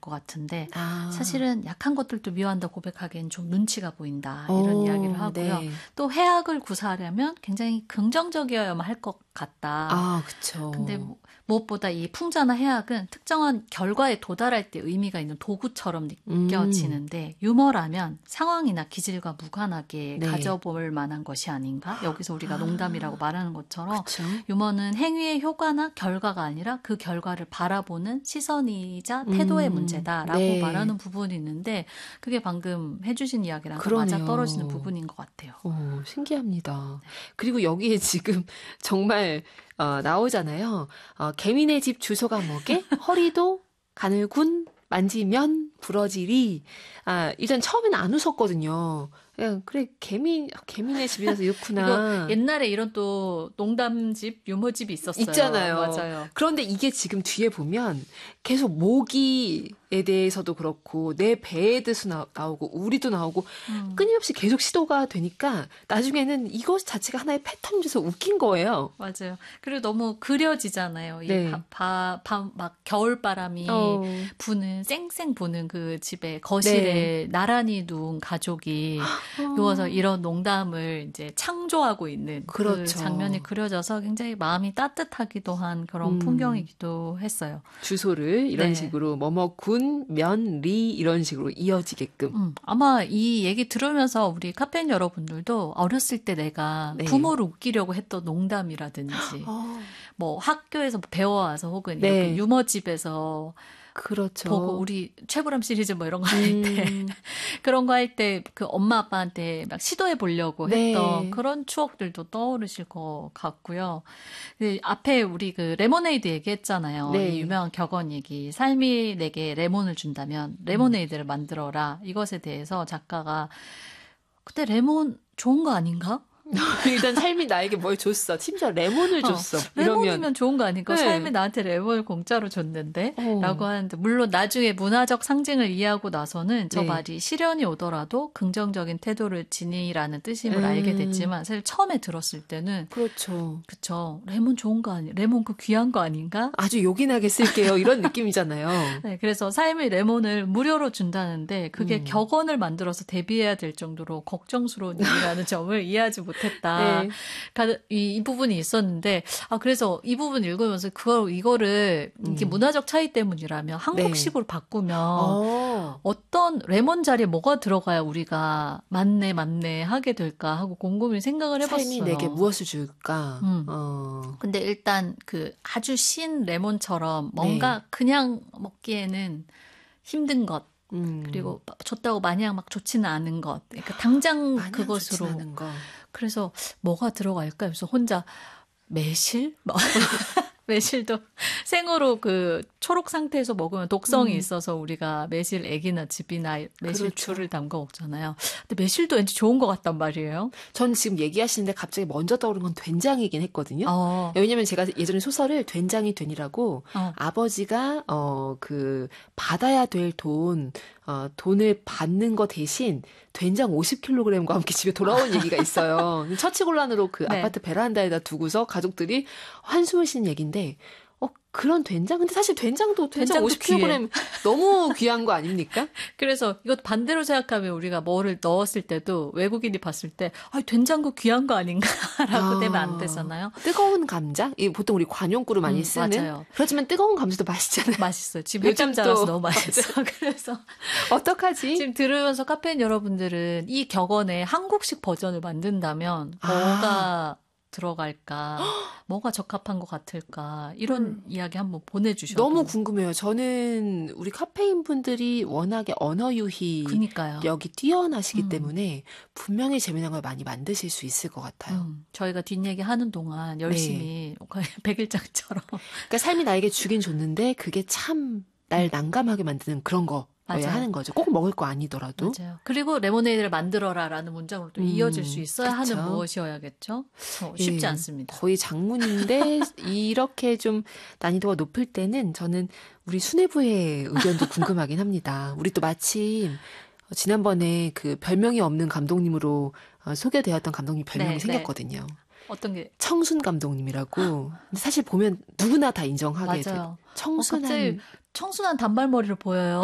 것 같은데 사실은 약한 것들도 미워한다 고백하기엔 좀 눈치가 보인다 이런 이야기를 하고요. 네. 또 해악을 구사하려면 굉장히 긍정적이어야만 할 것 같다. 그렇죠. 근데 무엇보다 이 풍자나 해악은 특정한 결과에 도달할 때 의미가 있는 도구처럼 느껴지는데 유머라면 상황이나 기질과 무관하게 네. 가져볼 만한 것이 아닌가? 여기서 우리가 농담이라고 말하는 것처럼 그쵸? 유머는 행위의 효과나 결과가 아니라 그 결과를 바라보는 시선이자 태도의 문제다라고 네. 말하는 부분이 있는데 그게 방금 해주신 이야기랑 그러네요. 맞아떨어지는 부분인 것 같아요. 신기합니다. 네. 그리고 여기에 지금 정말 나오잖아요. 개미네 집 주소가 뭐게? 허리도 가늘군 만지면 부러지리. 일단 처음에는 안 웃었거든요. 그래 개미네 집이라서 이렇구나. 이거 옛날에 이런 또 농담집, 유머집이 있었어요. 있잖아요. 맞아요. 그런데 이게 지금 뒤에 보면 계속 모기에 대해서도 그렇고 내 배에 대해서 나오고 우리도 나오고 끊임없이 계속 시도가 되니까 나중에는 이것 자체가 하나의 패턴이라서 웃긴 거예요. 맞아요. 그리고 너무 그려지잖아요. 네. 막 겨울바람이 부는 쌩쌩 부는 그 집에 거실에 네. 나란히 누운 가족이 누워서 이런 농담을 이제 창조하고 있는 그렇죠. 그 장면이 그려져서 굉장히 마음이 따뜻하기도 한 그런 풍경이기도 했어요. 주소를 이런 네. 식으로 뭐뭐군, 면, 리 이런 식으로 이어지게끔. 아마 이 얘기 들으면서 우리 카페인 여러분들도 어렸을 때 내가 네. 부모를 웃기려고 했던 농담이라든지 뭐 학교에서 배워와서 혹은 네. 이렇게 유머집에서 그렇죠. 보고 우리 최불암 시리즈 뭐 이런 거 할 때 그런 거 할 때 그 엄마 아빠한테 막 시도해 보려고 네. 했던 그런 추억들도 떠오르실 것 같고요. 앞에 우리 그 레모네이드 얘기했잖아요. 네. 이 유명한 격언 얘기. 삶이 내게 레몬을 준다면 레모네이드를 만들어라. 이것에 대해서 작가가 그때 레몬 좋은 거 아닌가? 일단 삶이 나에게 뭘 줬어. 심지어 레몬을 줬어. 레몬이면 좋은 거 아닌가? 네. 삶이 나한테 레몬을 공짜로 줬는데? 라고 하는데 물론 나중에 문화적 상징을 이해하고 나서는 저 네. 말이 시련이 오더라도 긍정적인 태도를 지니라는 뜻임을 알게 됐지만 사실 처음에 들었을 때는 그렇죠. 그쵸. 레몬 좋은 거 아니? 레몬 그 귀한 거 아닌가? 아주 요긴하게 쓸게요. 이런 느낌이잖아요. 네, 그래서 삶의 레몬을 무료로 준다는데 그게 격언을 만들어서 대비해야 될 정도로 걱정스러운 일이라는 점을 이해하지 못했다. 네. 이 부분이 있었는데 그래서 이 부분 읽으면서 이거를 이게 문화적 차이 때문이라면 한국식으로 바꾸면 어떤 레몬 자리에 뭐가 들어가야 우리가 맞네 하게 될까 하고 곰곰이 생각을 해봤어요. 삶이 내게 무엇을 줄까? 근데 일단 그 아주 신 레몬처럼 뭔가 그냥 먹기에는 힘든 것. 그리고 줬다고 마냥 막 좋지는 않은 것. 그러니까 당장 그것으로. 그래서 뭐가 들어갈까? 그래서 혼자 매실? 매실도 생으로 그 초록 상태에서 먹으면 독성이 있어서 우리가 매실 액이나 즙이나 매실주를 담가 먹잖아요. 근데 매실도 왠지 좋은 것 같단 말이에요. 전 지금 얘기하시는데 갑자기 먼저 떠오른 건 된장이긴 했거든요. 왜냐면 제가 예전에 소설을 된장이 된이라고 아버지가 그 받아야 될 돈을 받는 거 대신 된장 50kg과 함께 집에 돌아온 얘기가 있어요. 처치곤란으로 그 아파트 베란다에다 두고서 가족들이 한숨을 쉬는 얘기인데 그런 된장? 근데 사실 된장 50kg 귀해. 너무 귀한 거 아닙니까? 그래서 이것 반대로 생각하면 우리가 뭐를 넣었을 때도 외국인이 봤을 때 된장도 귀한 거 아닌가라고 되면 안 되잖아요. 뜨거운 감자? 보통 우리 관용구로 많이 쓰는. 맞아요. 그렇지만 뜨거운 감자도 맛있잖아요. 맛있어요. 지금 햇감 자라서 너무 맛있어. 그래서 어떡하지? 지금 들으면서 카페인 여러분들은 이 격언의 한국식 버전을 만든다면 뭐가 들어갈까? 뭐가 적합한 것 같을까? 이런 이야기 한번 보내주셔도. 너무 궁금해요. 저는 우리 카페인 분들이 워낙에 언어 유희력이 뛰어나시기 때문에 분명히 재미난 걸 많이 만드실 수 있을 것 같아요. 저희가 뒷얘기 하는 동안 열심히 백일장처럼. 그러니까 삶이 나에게 주긴 줬는데 그게 참 날 난감하게 만드는 그런 거. 맞아요. 하는 거죠. 꼭 먹을 거 아니더라도. 맞아요. 그리고 레모네이드를 만들어라라는 문장으로 또 이어질 수 있어야 그쵸. 하는 무엇이어야겠죠? 쉽지 않습니다. 거의 장문인데 이렇게 좀 난이도가 높을 때는 저는 우리 수뇌부의 의견도 궁금하긴 합니다. 우리 또 마침 지난번에 그 별명이 없는 감독님으로 소개되었던 감독님 별명이 생겼거든요. 어떤 게? 청순 감독님이라고. 근데 사실 보면 누구나 다 인정하게 돼요. 갑자기 청순한 단발머리로 보여요.